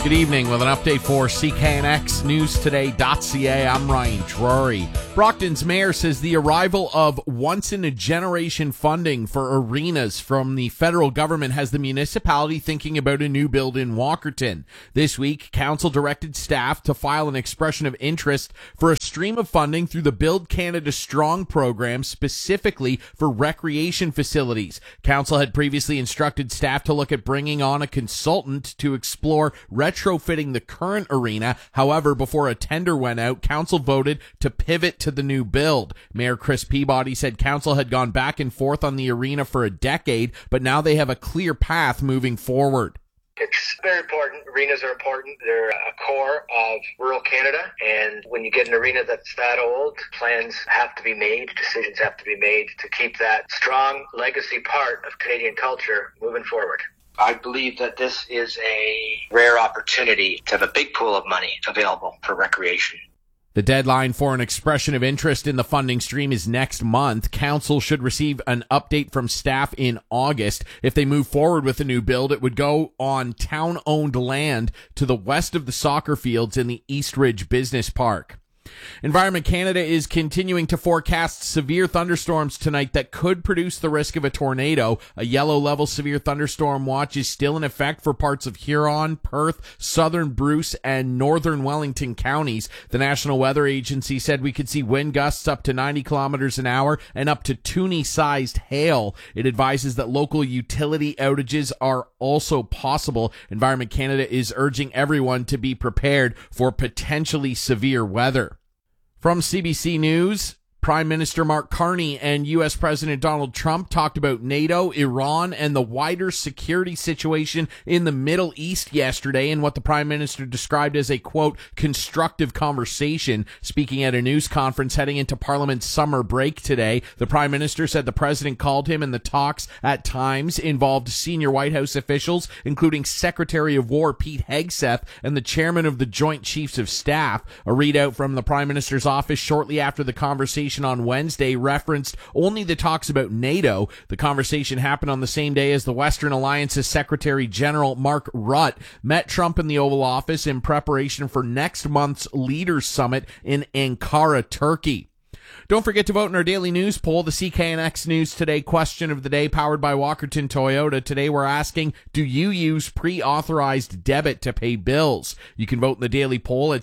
Good evening with an update for CKNX News Today.ca. I'm Ryan Drury. Brockton's mayor says the arrival of once-in-a-generation funding for arenas from the federal government has the municipality thinking about a new build in Walkerton. This week, council directed staff to file an expression of interest for a stream of funding through the Build Canada Strong program, specifically for recreation facilities. Council had previously instructed staff to look at bringing on a consultant to explore retrofitting the current arena. However, before a tender went out, council voted to pivot to the new build. Mayor Chris Peabody said council had gone back and forth on the arena for a decade, but now they have a clear path moving forward. It's very important. Arenas are important. They're a core of rural Canada. And when you get an arena that's that old, plans have to be made, decisions have to be made to keep that strong legacy part of Canadian culture moving forward. I believe that this is a rare opportunity to have a big pool of money available for recreation. The deadline for an expression of interest in the funding stream is next month. Council should receive an update from staff in August. If they move forward with the new build, it would go on town-owned land to the west of the soccer fields in the East Ridge Business Park. Environment Canada is continuing to forecast severe thunderstorms tonight that could produce the risk of a tornado. A yellow-level severe thunderstorm watch is still in effect for parts of Huron, Perth, southern Bruce, and northern Wellington counties. The National Weather Agency said we could see wind gusts up to 90 kilometers an hour and up to Toonie-sized hail. It advises that local utility outages are also possible. Environment Canada is urging everyone to be prepared for potentially severe weather. From CBC News, Prime Minister Mark Carney and U.S. President Donald Trump talked about NATO, Iran, and the wider security situation in the Middle East yesterday in what the Prime Minister described as a, quote, constructive conversation. Speaking at a news conference heading into Parliament's summer break today, the Prime Minister said the President called him and the talks at times involved senior White House officials, including Secretary of War Pete Hegseth and the Chairman of the Joint Chiefs of Staff. A readout from the Prime Minister's office shortly after the conversation on Wednesday referenced only the talks about NATO. The conversation happened on the same day as the Western Alliance's Secretary General Mark Rutte met Trump in the Oval Office in preparation for next month's Leaders Summit in Ankara, Turkey. Don't forget to vote in our daily news poll, the CKNX News Today question of the day, powered by Walkerton Toyota. Today we're asking, do you use pre-authorized debit to pay bills? You can vote in the daily poll at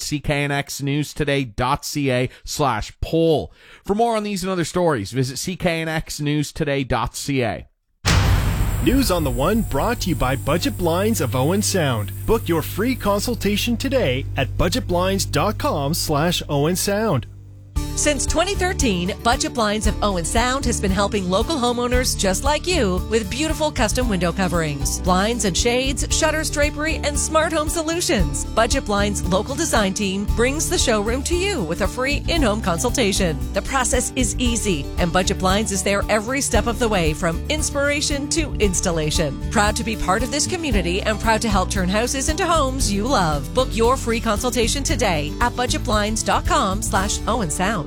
cknxnewstoday.ca/poll. For more on these and other stories, visit cknxnewstoday.ca. News on the One brought to you by Budget Blinds of Owen Sound. Book your free consultation today at budgetblinds.com/Owen Sound. Since 2013, Budget Blinds of Owen Sound has been helping local homeowners just like you with beautiful custom window coverings, blinds and shades, shutters, drapery, and smart home solutions. Budget Blinds' local design team brings the showroom to you with a free in-home consultation. The process is easy, and Budget Blinds is there every step of the way from inspiration to installation. Proud to be part of this community and proud to help turn houses into homes you love. Book your free consultation today at budgetblinds.com/Owen Sound.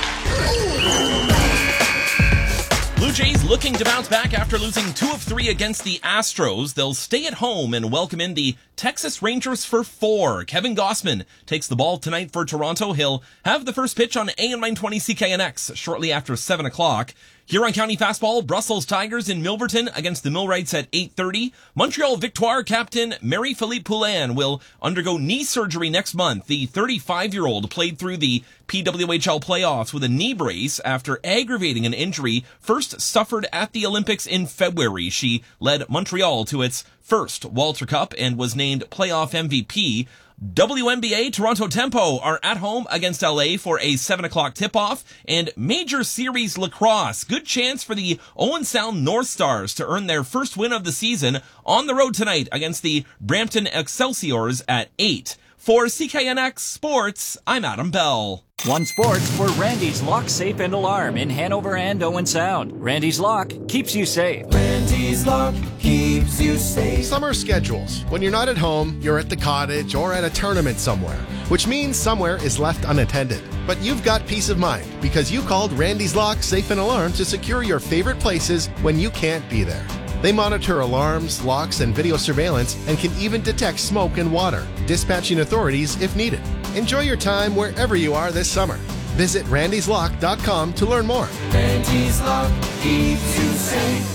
Blue Jays looking to bounce back after losing 2 of 3 against the Astros. They'll stay at home and welcome in the Texas Rangers for 4. Kevin Gossman takes the ball tonight for Toronto. He'll have the first pitch on AM 920 CKNX shortly after 7 o'clock. Huron County fastball, Brussels Tigers in Milverton against the Millwrights at 8:30. Montreal Victoire captain Marie-Philippe Poulin will undergo knee surgery next month. The 35-year-old played through the PWHL playoffs with a knee brace after aggravating an injury first suffered at the Olympics in February. She led Montreal to its first Walter Cup and was named playoff MVP. WNBA Toronto Tempo are at home against LA for a 7 o'clock tip-off, and Major Series Lacrosse. Good chance for the Owen Sound North Stars to earn their first win of the season on the road tonight against the Brampton Excelsiors at 8. For CKNX Sports, I'm Adam Bell. One Sports for Randy's Lock, Safe, and Alarm in Hanover and Owen Sound. Randy's Lock keeps you safe. Randy's Lock keeps you safe. Summer schedules. When you're not at home, you're at the cottage or at a tournament somewhere, which means somewhere is left unattended. But you've got peace of mind because you called Randy's Lock, Safe, and Alarm to secure your favorite places when you can't be there. They monitor alarms, locks, and video surveillance and can even detect smoke and water, dispatching authorities if needed. Enjoy your time wherever you are this summer. Visit randyslock.com to learn more. Randy's Lock keeps you safe.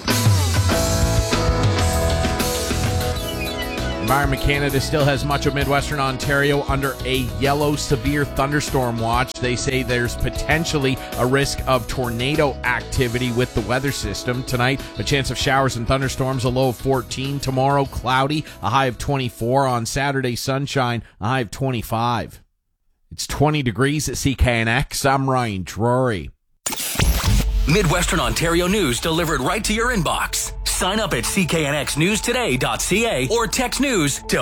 Environment Canada still has much of Midwestern Ontario under a yellow severe thunderstorm watch. They say there's potentially a risk of tornado activity with the weather system. Tonight, a chance of showers and thunderstorms, a low of 14. Tomorrow, cloudy, a high of 24. On Saturday, sunshine, a high of 25. It's 20 degrees at CKNX. I'm Ryan Drury. Midwestern Ontario news delivered right to your inbox. Sign up at cknxnewstoday.ca or text news to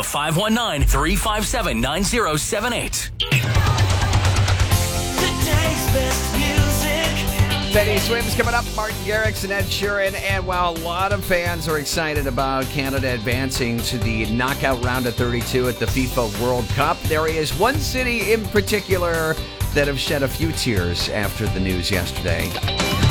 519-357-9078. Betty Swims coming up, Martin Garrix and Ed Sheeran. And while a lot of fans are excited about Canada advancing to the knockout round of 32 at the FIFA World Cup, there is one city in particular that have shed a few tears after the news yesterday.